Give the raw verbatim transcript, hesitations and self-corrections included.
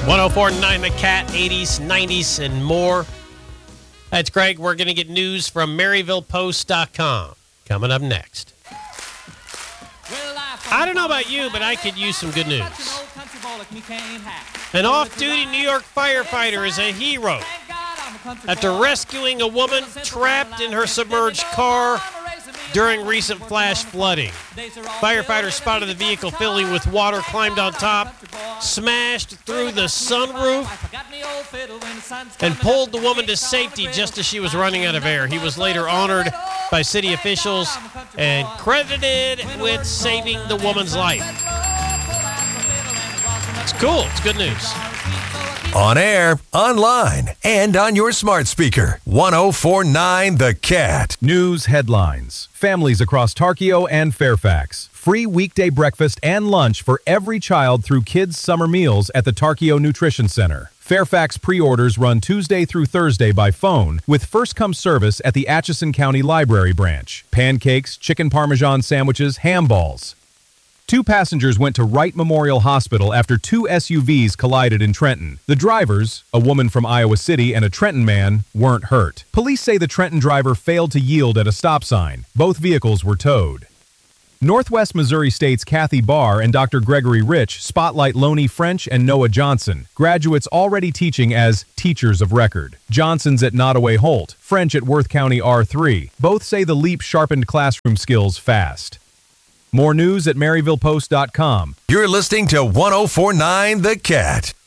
one oh four point nine The Cat, eighties, nineties, and more. That's Greg. We're going to get news from Maryville Post dot com coming up next. I don't know about you, but I could use some good news. An off-duty New York firefighter is a hero after rescuing a woman trapped in her submerged car during recent flash flooding. Firefighters spotted the vehicle filling with water, climbed on top, smashed through the sunroof, and pulled the woman to safety just as she was running out of air. He was later honored by city officials and credited with saving the woman's life. It's cool. It's good news. On air, online, and on your smart speaker. one oh four point nine The Cat. News headlines. Families across Tarkio and Fairfax. Free weekday breakfast and lunch for every child through Kids' Summer Meals at the Tarkio Nutrition Center. Fairfax pre-orders run Tuesday through Thursday by phone with first-come service at the Atchison County Library branch. Pancakes, chicken parmesan sandwiches, ham balls. Two passengers went to Wright Memorial Hospital after two S U Vs collided in Trenton. The drivers, a woman from Iowa City and a Trenton man, weren't hurt. Police say the Trenton driver failed to yield at a stop sign. Both vehicles were towed. Northwest Missouri State's Kathy Barr and Doctor Gregory Rich spotlight Loney French and Noah Johnson, graduates already teaching as teachers of record. Johnson's at Nottoway Holt, French at Worth County R three. Both say the leap sharpened classroom skills fast. More news at Maryville Post dot com. You're listening to one oh four point nine The Cat.